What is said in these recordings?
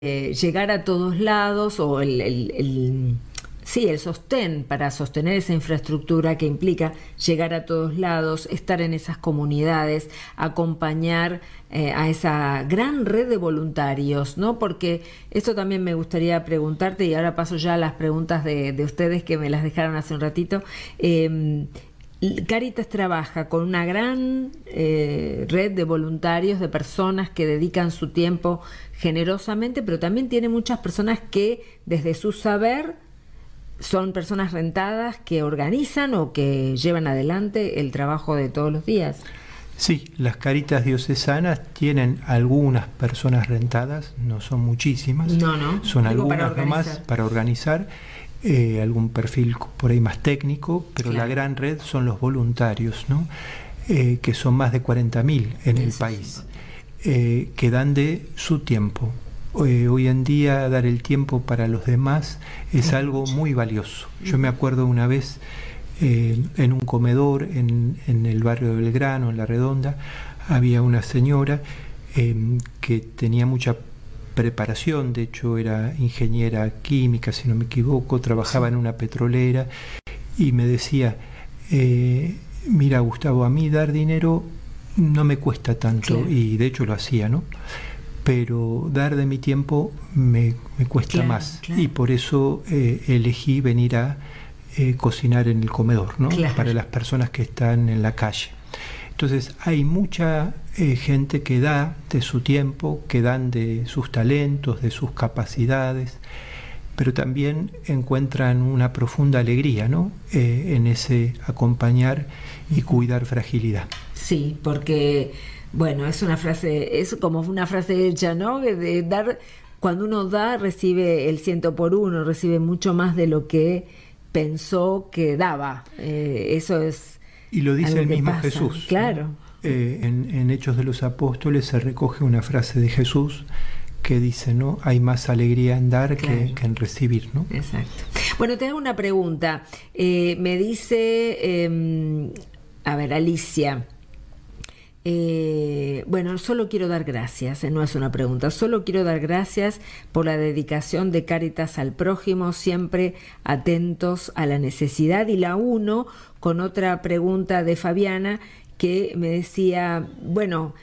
llegar a todos lados o sí, el sostén para sostener esa infraestructura que implica llegar a todos lados, estar en esas comunidades, acompañar a esa gran red de voluntarios, ¿no? Porque esto también me gustaría preguntarte, y ahora paso ya a las preguntas de ustedes que me las dejaron hace un ratito. Cáritas trabaja con una gran red de voluntarios, de personas que dedican su tiempo generosamente, pero también tiene muchas personas que desde su saber son personas rentadas que organizan o que llevan adelante el trabajo de todos los días. Sí, las Cáritas diocesanas tienen algunas personas rentadas, no son muchísimas, son algunas nomás para organizar, algún perfil por ahí más técnico, pero claro, la gran red son los voluntarios, ¿no? Que son más de 40.000 en el país, que dan de su tiempo. Hoy en día dar el tiempo para los demás es algo muy valioso. Yo me acuerdo una vez en un comedor en el barrio de Belgrano, en La Redonda, había una señora que tenía mucha preparación, de hecho era ingeniera química, si no me equivoco, trabajaba en una petrolera y me decía, mira Gustavo, a mí dar dinero no me cuesta tanto, claro, y de hecho lo hacía, ¿no? Pero dar de mi tiempo me cuesta, claro, más, claro, y por eso elegí venir a cocinar en el comedor, ¿no? Claro. Para las personas que están en la calle. Entonces hay mucha gente que da de su tiempo, que dan de sus talentos, de sus capacidades, pero también encuentran una profunda alegría, ¿no? En ese acompañar y cuidar fragilidad. Sí, porque bueno, es como una frase hecha, ¿no? De dar, cuando uno da, recibe el 100 por 1, recibe mucho más de lo que pensó que daba. Eso es. Y lo dice el mismo Jesús. Claro. En Hechos de los Apóstoles se recoge una frase de Jesús que dice, ¿no? Hay más alegría en dar, claro, que en recibir, ¿no? Exacto. Bueno, te hago una pregunta. Me dice, a ver, Alicia. Bueno, solo quiero dar gracias, no es una pregunta, solo quiero dar gracias por la dedicación de Cáritas al prójimo, siempre atentos a la necesidad. Y la uno con otra pregunta de Fabiana que me decía, bueno,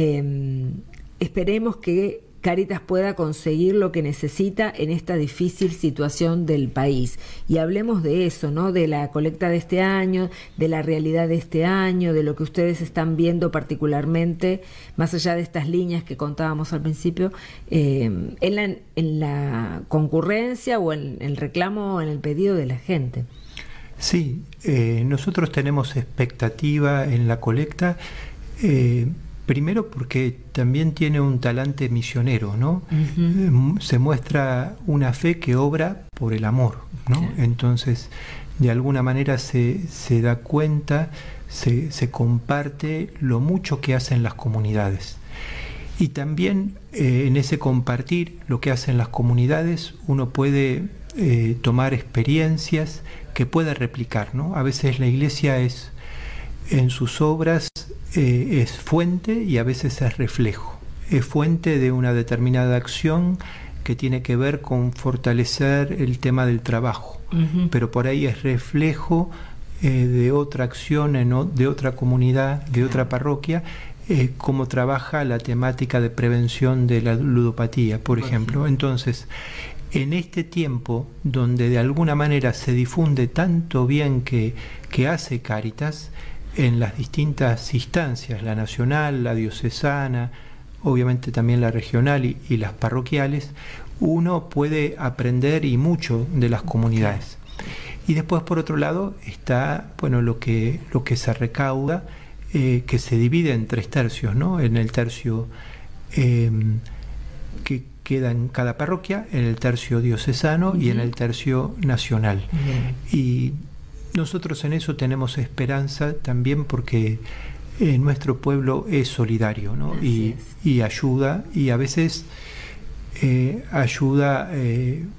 esperemos que Cáritas pueda conseguir lo que necesita en esta difícil situación del país. Y hablemos de eso, ¿no? De la colecta de este año, de la realidad de este año, de lo que ustedes están viendo particularmente, más allá de estas líneas que contábamos al principio, en la concurrencia o en el reclamo o en el pedido de la gente. Sí, nosotros tenemos expectativa en la colecta, primero porque también tiene un talante misionero, ¿no? Uh-huh. Se muestra una fe que obra por el amor, ¿no? Sí. Entonces, de alguna manera se da cuenta, se comparte lo mucho que hacen las comunidades. Y también en ese compartir lo que hacen las comunidades, uno puede tomar experiencias que pueda replicar, ¿no? A veces la iglesia en sus obras es fuente y a veces es reflejo. Es fuente de una determinada acción que tiene que ver con fortalecer el tema del trabajo, uh-huh, pero por ahí es reflejo de otra acción, de otra comunidad, de otra parroquia, cómo trabaja la temática de prevención de la ludopatía, por ejemplo. Entonces, en este tiempo donde de alguna manera se difunde tanto bien que hace Cáritas, en las distintas instancias, la nacional, la diocesana, obviamente también la regional y las parroquiales, uno puede aprender y mucho de las comunidades. Y después, por otro lado, está, bueno, lo que se recauda, que se divide en 3 tercios, ¿no? En el tercio que queda en cada parroquia, en el tercio diocesano, uh-huh, y en el tercio nacional. Uh-huh. Y nosotros en eso tenemos esperanza también porque nuestro pueblo es solidario, ¿no? Y ayuda, y a veces ayuda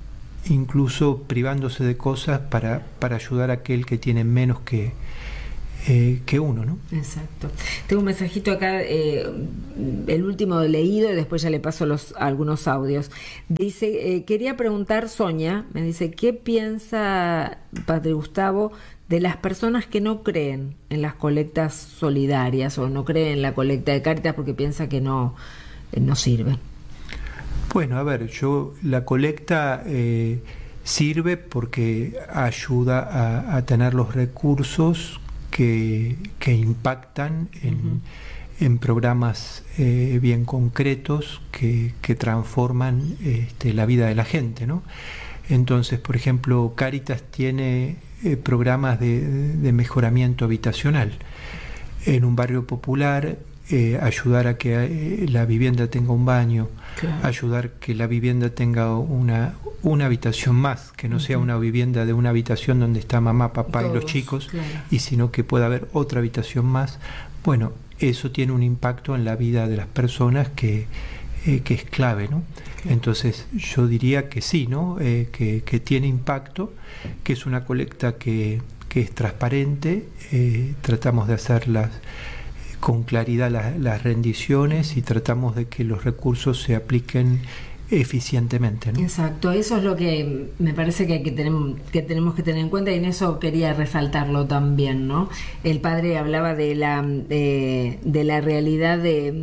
incluso privándose de cosas para ayudar a aquel que tiene menos que que uno, ¿no? Exacto. Tengo un mensajito acá, el último leído, y después ya le paso algunos audios. Dice, quería preguntar, Sonia, me dice, ¿qué piensa Padre Gustavo de las personas que no creen en las colectas solidarias o no creen en la colecta de Cáritas porque piensa que no sirve? Bueno, a ver, la colecta sirve porque ayuda a tener los recursos que impactan en programas bien concretos que transforman la vida de la gente, ¿no? Entonces, por ejemplo, Cáritas tiene programas de mejoramiento habitacional. En un barrio popular, ayudar a que la vivienda tenga un baño, claro, ayudar que la vivienda tenga una habitación más, que no sea una vivienda de una habitación donde está mamá, papá y los chicos, claro, y sino que pueda haber otra habitación más. Bueno, eso tiene un impacto en la vida de las personas que es clave, ¿no? Claro. Entonces yo diría que sí, ¿no? Que tiene impacto, que es una colecta que es transparente, tratamos de hacerlas con claridad las rendiciones y tratamos de que los recursos se apliquen eficientemente, ¿no? Exacto, eso es lo que me parece que tenemos que tener en cuenta, y en eso quería resaltarlo también, ¿no? El padre hablaba de la realidad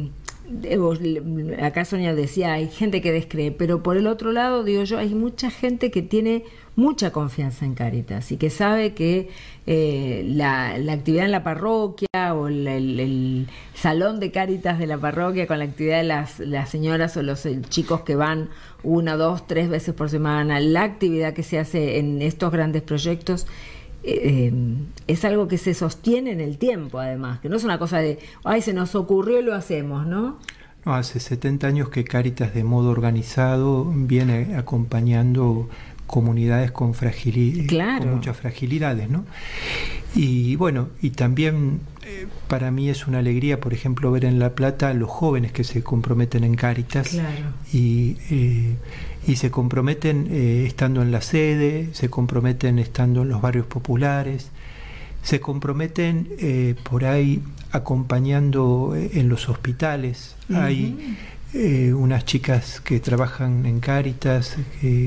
acá Sonia decía, hay gente que descree, pero por el otro lado, digo yo, hay mucha gente que tiene mucha confianza en Cáritas y que sabe que la actividad en la parroquia o el salón de Cáritas de la parroquia con la actividad de las señoras o los chicos que van 1, 2, 3 veces por semana, la actividad que se hace en estos grandes proyectos, es algo que se sostiene en el tiempo, además, que no es una cosa de, ay, se nos ocurrió y lo hacemos, ¿no? No, hace 70 años que Cáritas de modo organizado viene acompañando comunidades con claro, con muchas fragilidades, ¿no? Y bueno, y también para mí es una alegría, por ejemplo, ver en La Plata a los jóvenes que se comprometen en Cáritas, claro, y se comprometen estando en la sede, se comprometen estando en los barrios populares, se comprometen por ahí acompañando en los hospitales. Hay unas chicas que trabajan en Cáritas,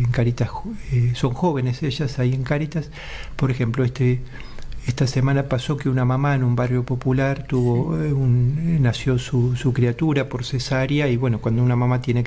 son jóvenes ellas ahí en Cáritas. Por ejemplo, esta semana pasó que una mamá en un barrio popular nació su criatura por cesárea, y bueno, cuando una mamá tiene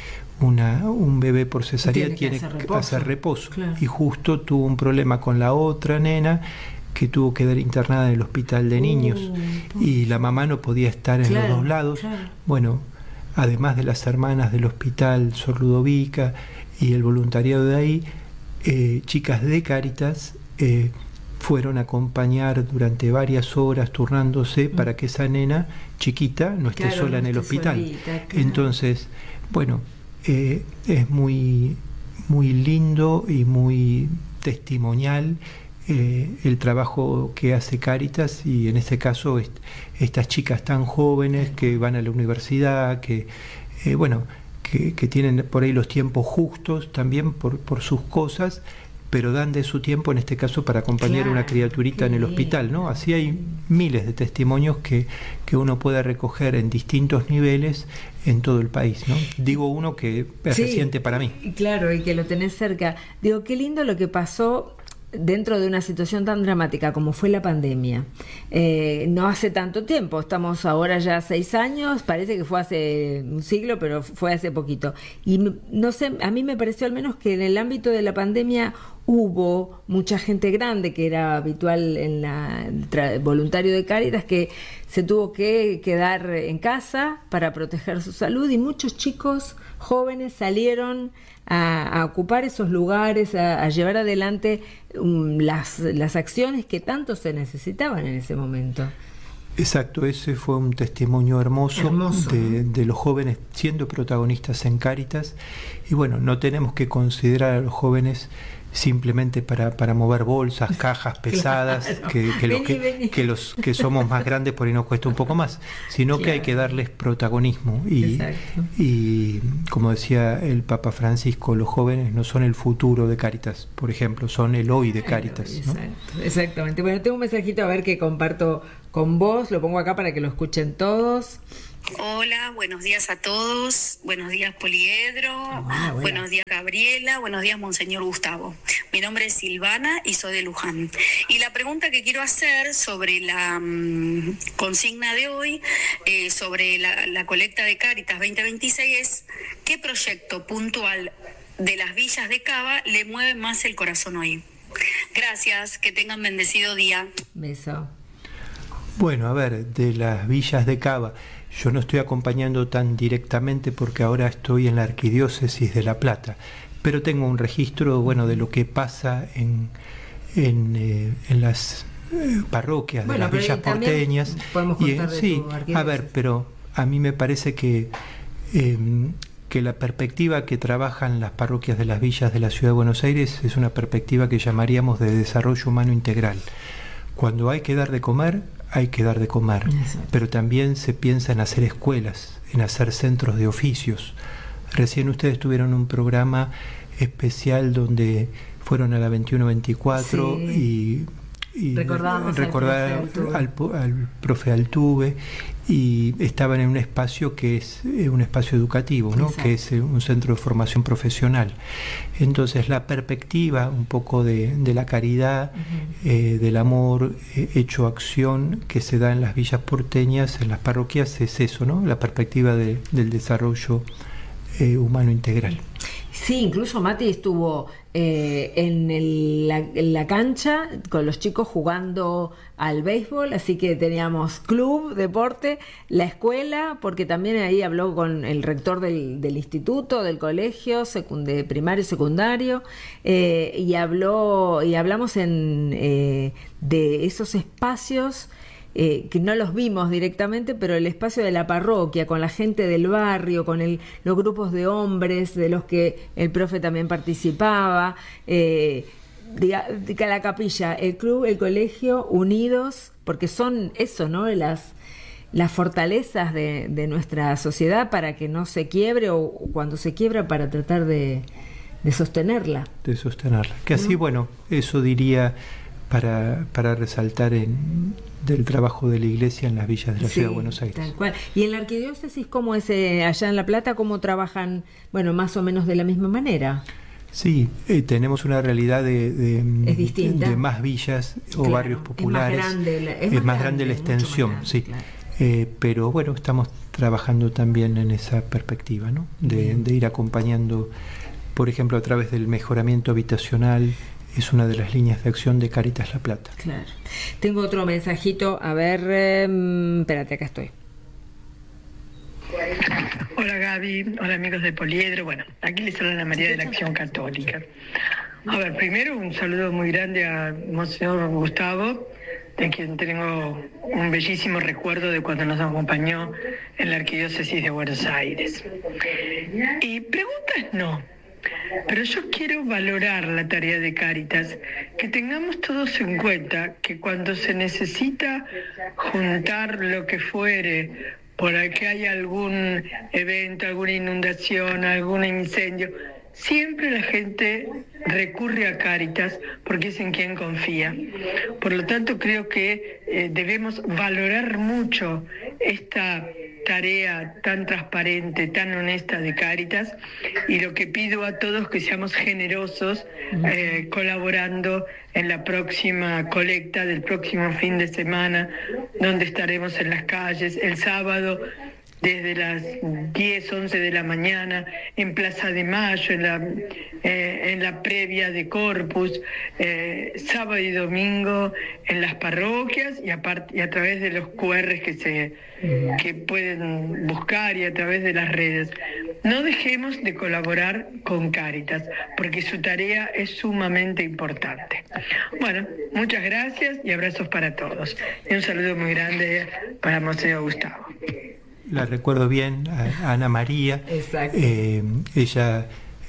un bebé por cesárea tiene que hacer reposo, claro, y justo tuvo un problema con la otra nena que tuvo que quedar internada en el hospital de niños, y la mamá no podía estar en los dos lados. Claro. Bueno, además de las hermanas del hospital Sor Ludovica y el voluntariado de ahí, chicas de Cáritas fueron a acompañar durante varias horas turnándose para que esa nena chiquita no esté sola en el hospital. Solita, claro. Entonces, bueno, es muy, muy lindo y muy testimonial el trabajo que hace Cáritas, y en este caso estas chicas tan jóvenes que van a la universidad, que tienen por ahí los tiempos justos también por sus cosas, pero dan de su tiempo en este caso para acompañar, claro, a una criaturita en el hospital, ¿no? Así hay miles de testimonios que uno puede recoger en distintos niveles en todo el país, ¿no? Digo uno que es reciente para mí. Claro, y que lo tenés cerca. Digo, qué lindo lo que pasó dentro de una situación tan dramática como fue la pandemia. No hace tanto tiempo, estamos ahora ya 6 años, parece que fue hace un siglo, pero fue hace poquito. Y no sé, a mí me pareció al menos que en el ámbito de la pandemia hubo mucha gente grande, que era habitual en voluntario de Cáritas, que se tuvo que quedar en casa para proteger su salud, y muchos chicos jóvenes salieron a ocupar esos lugares, a llevar adelante las acciones que tanto se necesitaban en ese momento. Exacto, ese fue un testimonio hermoso de los jóvenes siendo protagonistas en Cáritas. Y bueno, no tenemos que considerar a los jóvenes simplemente para mover bolsas, cajas pesadas, claro. que los que somos más grandes por ahí nos cuesta un poco más, sino claro. que hay que darles protagonismo y como decía el Papa Francisco, los jóvenes no son el futuro de Cáritas, por ejemplo, son el hoy de Cáritas. Exacto, ¿no? Exactamente. Bueno, tengo un mensajito a ver que comparto con vos, lo pongo acá para que lo escuchen todos. Hola, buenos días a todos, buenos días Poliedro, buenos días Gabriela, buenos días Monseñor Gustavo. Mi nombre es Silvana y soy de Luján. Y la pregunta que quiero hacer sobre la consigna de hoy, sobre la colecta de Cáritas 2026 es, ¿qué proyecto puntual de las villas de Cava le mueve más el corazón hoy? Gracias, que tengan bendecido día. Beso. Bueno, a ver, de las villas de Cava, yo no estoy acompañando tan directamente porque ahora estoy en la Arquidiócesis de La Plata, pero tengo un registro, bueno, de lo que pasa en las parroquias de las villas porteñas. Sí, a ver, pero a mí me parece que la perspectiva que trabajan las parroquias de las villas de la Ciudad de Buenos Aires es una perspectiva que llamaríamos de desarrollo humano integral. Cuando hay que dar de comer, hay que dar de comer, pero también se piensa en hacer escuelas, en hacer centros de oficios. Recién ustedes tuvieron un programa especial donde fueron a la 21-24 y recordar al profe Altuve, y estaban en un espacio que es un espacio educativo, ¿no? Que es un centro de formación profesional. Entonces la perspectiva un poco de la caridad, del amor hecho acción que se da en las villas porteñas, en las parroquias, es eso, ¿no? La perspectiva del desarrollo humano integral. Sí, incluso Mati estuvo en la cancha con los chicos jugando al béisbol, así que teníamos club, deporte, la escuela, porque también ahí habló con el rector del instituto, del colegio, de primario y secundario, y hablamos de esos espacios que no los vimos directamente, pero el espacio de la parroquia, con la gente del barrio, con los grupos de hombres de los que el profe también participaba, la capilla, el club, el colegio, unidos, porque son eso, ¿no? Las fortalezas de nuestra sociedad para que no se quiebre, o cuando se quiebra para tratar de sostenerla. De sostenerla. Que así, bueno, eso diría para resaltar del trabajo de la Iglesia en las villas de la Ciudad de Buenos Aires. Tal cual. Y en la Arquidiócesis, ¿cómo es allá en La Plata? ¿Cómo trabajan, bueno, más o menos de la misma manera? Sí, tenemos una realidad de más villas o barrios populares. Es más grande la extensión, sí. Claro. Pero bueno, estamos trabajando también en esa perspectiva, ¿no? De ir acompañando, por ejemplo, a través del mejoramiento habitacional. Es una de las líneas de acción de Cáritas La Plata. Claro. Tengo otro mensajito. A ver, espérate, acá estoy. Hola Gaby, hola amigos de Poliedro. Bueno, aquí les habla Ana María de la Acción Católica. A ver, primero un saludo muy grande a Monseñor Gustavo, de quien tengo un bellísimo recuerdo de cuando nos acompañó en la Arquidiócesis de Buenos Aires. Y preguntas no. Pero yo quiero valorar la tarea de Cáritas, que tengamos todos en cuenta que cuando se necesita juntar lo que fuere, por que haya algún evento, alguna inundación, algún incendio, siempre la gente recurre a Cáritas porque es en quien confía. Por lo tanto, creo que debemos valorar mucho esta tarea tan transparente, tan honesta de Cáritas, y lo que pido a todos que seamos generosos colaborando en la próxima colecta del próximo fin de semana, donde estaremos en las calles el sábado desde las 10, 11 de la mañana en Plaza de Mayo, en la previa de Corpus, sábado y domingo en las parroquias y a través de los QRs que pueden buscar y a través de las redes. No dejemos de colaborar con Cáritas, porque su tarea es sumamente importante. Bueno, muchas gracias y abrazos para todos. Y un saludo muy grande para Monseñor Gustavo. La recuerdo bien, a Ana María. Exacto. Ella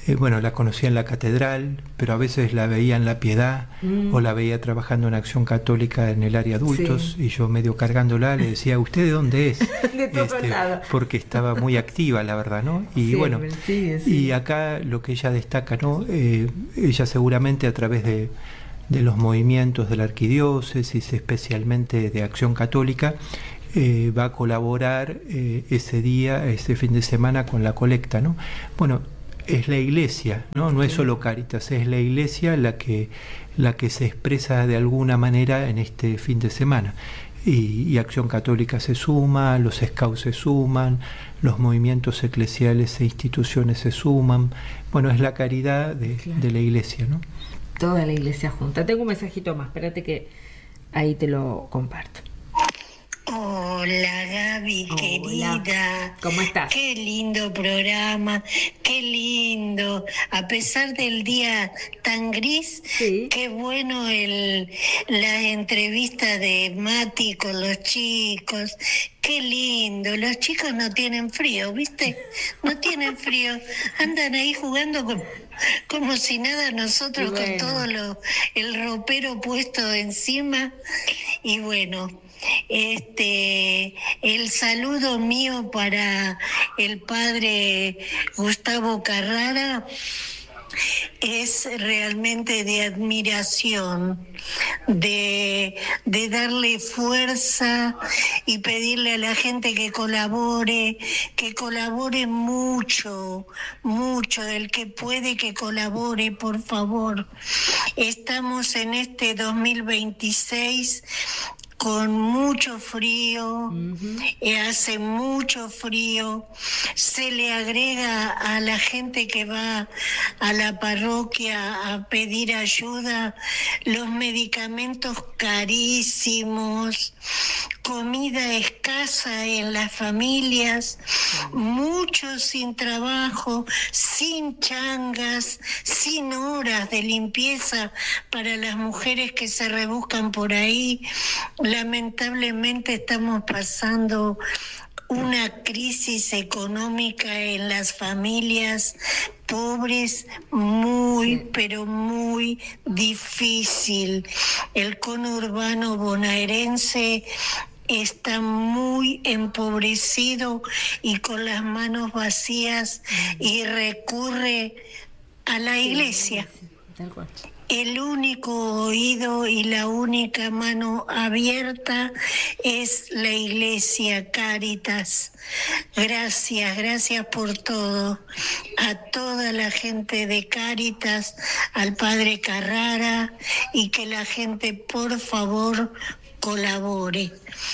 bueno, la conocía en la catedral, pero a veces la veía en La Piedad o la veía trabajando en Acción Católica en el área adultos, y yo medio cargándola le decía, ¿usted de dónde es? De todos lados. Porque estaba muy activa, la verdad, ¿no? Y bueno, y acá lo que ella destaca, ¿no? Ella seguramente a través de los movimientos de la arquidiócesis, especialmente de Acción Católica, va a colaborar ese día, ese fin de semana con la colecta, ¿no? Bueno, es la Iglesia, ¿no? No es solo Cáritas, es la Iglesia la que se expresa de alguna manera en este fin de semana. Y Acción Católica se suma, los scouts se suman, los movimientos eclesiales e instituciones se suman. Bueno, es la caridad de la Iglesia, ¿no? Toda la Iglesia junta. Tengo un mensajito más, espérate que ahí te lo comparto. Hola Gaby, hola, querida. ¿Cómo estás? Qué lindo programa, qué lindo. A pesar del día tan gris, sí. Qué bueno la entrevista de Mati con los chicos. Qué lindo. Los chicos no tienen frío, ¿viste? No tienen frío. Andan ahí jugando como si nada, nosotros con todo el ropero puesto encima. Y bueno, el saludo mío para el padre Gustavo Carrara es realmente de admiración, de darle fuerza y pedirle a la gente que colabore mucho, el que puede que colabore, por favor. Estamos en este 2026 con mucho frío, hace mucho frío, se le agrega a la gente que va a la parroquia a pedir ayuda los medicamentos carísimos, comida escasa en las familias, muchos sin trabajo, sin changas, sin horas de limpieza para las mujeres que se rebuscan por ahí. Lamentablemente estamos pasando una crisis económica en las familias pobres pero muy difícil. El conurbano bonaerense está muy empobrecido y con las manos vacías y recurre a la iglesia. Tal cual. El único oído y la única mano abierta es la Iglesia Cáritas. Gracias por todo. A toda la gente de Cáritas, al padre Carrara, y que la gente, por favor, colabore.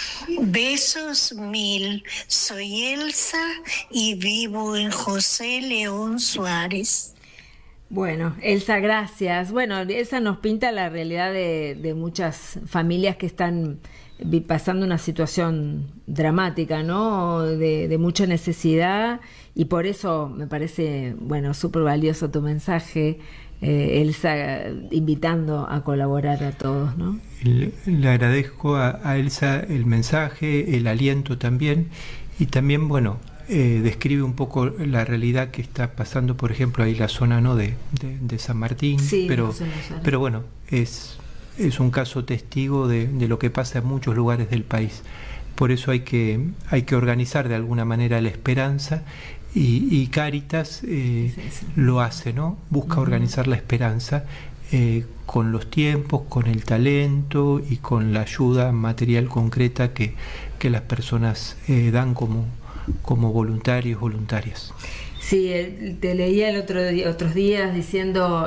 Besos mil. Soy Elsa y vivo en José León Suárez. Bueno, Elsa, gracias. Bueno, Elsa nos pinta la realidad de muchas familias que están pasando una situación dramática, ¿no? De mucha necesidad, y por eso me parece, bueno, súper valioso tu mensaje, Elsa, invitando a colaborar a todos, ¿no? Le agradezco a Elsa el mensaje, el aliento también, y también, bueno, describe un poco la realidad que está pasando, por ejemplo, ahí la zona, ¿no? de San Martín, sí, pero bueno, es un caso testigo de lo que pasa en muchos lugares del país. Por eso hay que organizar de alguna manera la esperanza, y Cáritas lo hace, ¿no? Busca organizar la esperanza con los tiempos, con el talento y con la ayuda material concreta que las personas dan como voluntarios, voluntarias. Sí, te leía otros días diciendo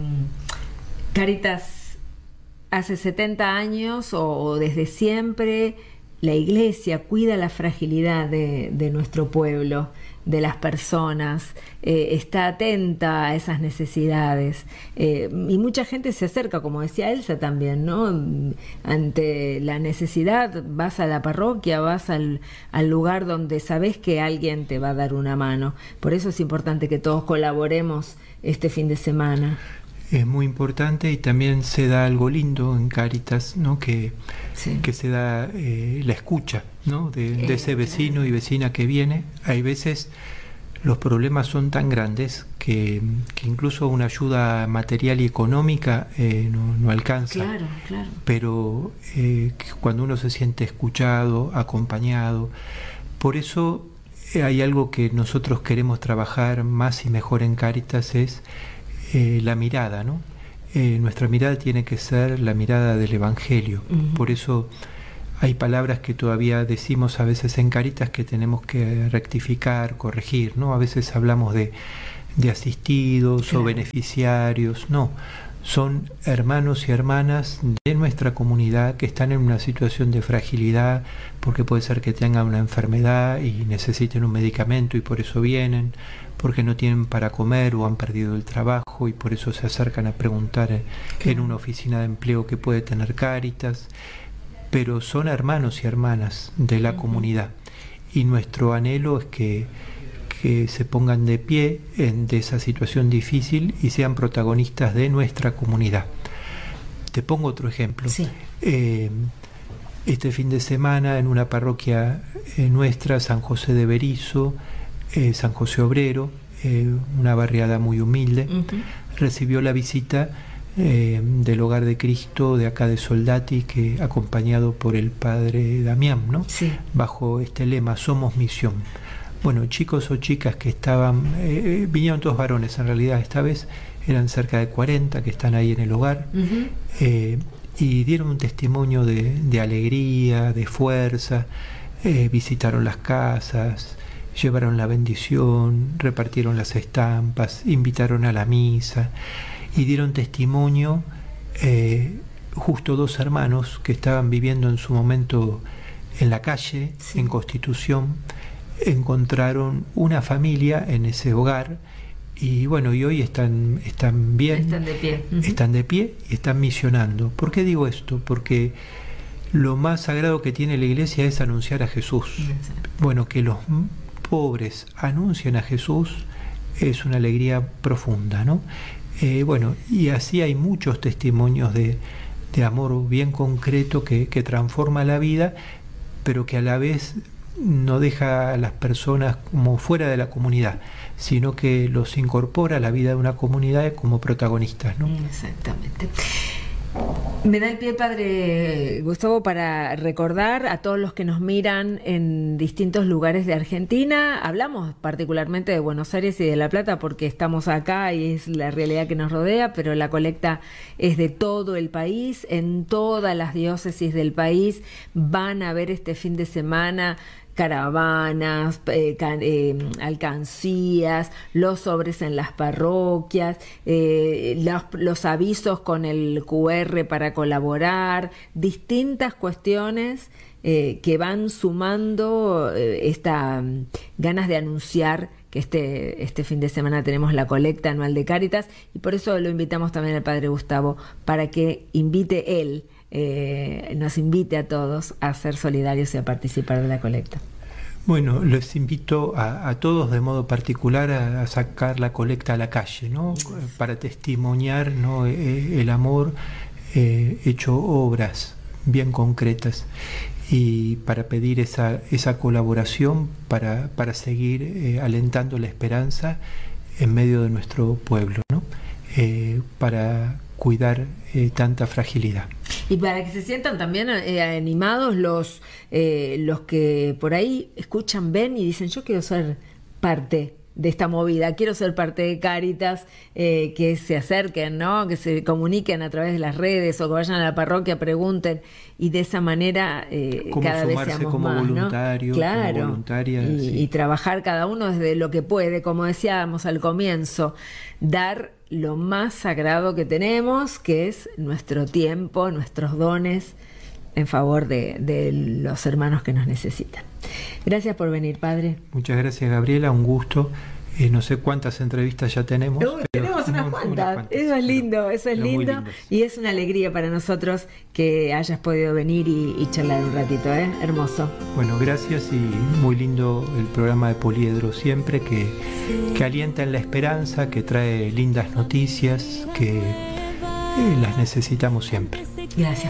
Cáritas hace 70 años o desde siempre la Iglesia cuida la fragilidad de nuestro pueblo, de las personas, está atenta a esas necesidades, y mucha gente se acerca, como decía Elsa también, ¿no? Ante la necesidad vas a la parroquia, vas al lugar donde sabes que alguien te va a dar una mano. Por eso es importante que todos colaboremos este fin de semana. Es muy importante, y también se da algo lindo en Cáritas, ¿no? Que se da la escucha, ¿no? de ese vecino y vecina que viene. Hay veces los problemas son tan grandes que incluso una ayuda material y económica no alcanza. Claro, claro. Pero cuando uno se siente escuchado, acompañado, por eso hay algo que nosotros queremos trabajar más y mejor en Cáritas, es la mirada, ¿no? Nuestra mirada tiene que ser la mirada del Evangelio. Por eso hay palabras que todavía decimos a veces en Cáritas que tenemos que rectificar, corregir, ¿no? A veces hablamos de asistidos, claro, o beneficiarios. No, son hermanos y hermanas de nuestra comunidad que están en una situación de fragilidad, porque puede ser que tengan una enfermedad y necesiten un medicamento y por eso vienen, porque no tienen para comer o han perdido el trabajo y por eso se acercan a preguntar en una oficina de empleo que puede tener Cáritas. Pero son hermanos y hermanas de la comunidad, y nuestro anhelo es que se pongan de pie de esa situación difícil y sean protagonistas de nuestra comunidad. Te pongo otro ejemplo. Sí. Este fin de semana en una parroquia nuestra, San José de Berisso, San José Obrero, una barriada muy humilde, recibió la visita del Hogar de Cristo de acá de Soldati, que acompañado por el padre Damián, ¿no? Sí. Bajo este lema, Somos Misión. Bueno, chicos o chicas que estaban, vinieron todos varones en realidad, esta vez eran cerca de 40 que están ahí en el hogar, y dieron un testimonio de alegría, de fuerza, visitaron las casas, llevaron la bendición, repartieron las estampas, invitaron a la misa y dieron testimonio. Justo dos hermanos que estaban viviendo en su momento en la calle, sí, en Constitución, encontraron una familia en ese hogar y bueno, y hoy están bien, están de pie, están de pie y están misionando. ¿Por qué digo esto? Porque lo más sagrado que tiene la Iglesia es anunciar a Jesús. Bueno, que los pobres anuncien a Jesús es una alegría profunda, ¿no? Bueno, y así hay muchos testimonios de amor bien concreto que transforma la vida, pero que a la vez no deja a las personas como fuera de la comunidad, sino que los incorpora a la vida de una comunidad como protagonistas, ¿no? Exactamente. Me da el pie, padre Gustavo, para recordar a todos los que nos miran en distintos lugares de Argentina. Hablamos particularmente de Buenos Aires y de La Plata porque estamos acá y es la realidad que nos rodea, pero la colecta es de todo el país. En todas las diócesis del país van a ver este fin de semana caravanas, alcancías, los sobres en las parroquias, los avisos con el QR para colaborar, distintas cuestiones que van sumando ganas de anunciar que este fin de semana tenemos la colecta anual de Cáritas, y por eso lo invitamos también al padre Gustavo para que nos invite a todos a ser solidarios y a participar de la colecta. Bueno, les invito a todos de modo particular a sacar la colecta a la calle, ¿no? Para testimoniar, ¿no?, el amor hecho obras bien concretas, y para pedir esa colaboración para seguir alentando la esperanza en medio de nuestro pueblo, ¿no? Para cuidar tanta fragilidad. Y para que se sientan también animados los que por ahí escuchan, ven y dicen: yo quiero ser parte de esta movida, quiero ser parte de Cáritas, que se acerquen, ¿no?, que se comuniquen a través de las redes o que vayan a la parroquia, pregunten, y de esa manera cada vez seamos como más, voluntario, ¿no? Claro, como voluntaria, y trabajar cada uno desde lo que puede, como decíamos al comienzo, dar lo más sagrado que tenemos, que es nuestro tiempo, nuestros dones, en favor de los hermanos que nos necesitan. Gracias por venir, padre. Muchas gracias, Gabriela, un gusto. No sé cuántas entrevistas ya tenemos. Tenemos unas cuantas. Eso es lindo, y es una alegría para nosotros que hayas podido venir y charlar un ratito, ¿eh? Hermoso. Bueno, gracias, y muy lindo el programa de Poliedro siempre, que alienta en la esperanza, que trae lindas noticias, que las necesitamos siempre. Gracias.